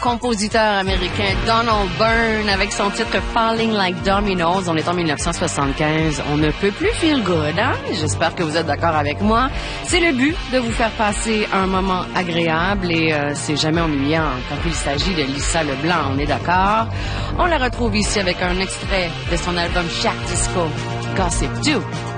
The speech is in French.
compositeur américain Donald Byrne avec son titre Falling Like Dominoes. On est en 1975. On ne peut plus feel good, hein? J'espère que vous êtes d'accord avec moi. C'est le but de vous faire passer un moment agréable et c'est jamais ennuyant quand il s'agit de Lisa Leblanc. On est d'accord? On la retrouve ici avec un extrait de son album Shack Disco, Gossip 2.